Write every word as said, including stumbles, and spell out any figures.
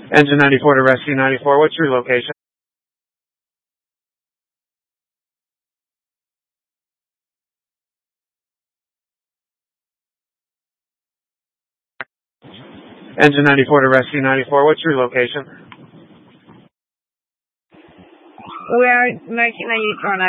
Engine ninety-four to Rescue ninety-four. What's your location? Engine ninety-four to Rescue ninety-four. What's your location? We're making a U-turn.